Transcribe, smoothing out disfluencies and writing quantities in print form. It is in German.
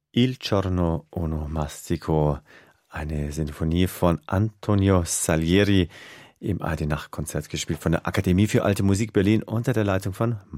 Il giorno onomastico, eine Sinfonie von Antonio Salieri im AD Nachtkonzert gespielt von der Akademie für Alte Musik Berlin unter der Leitung von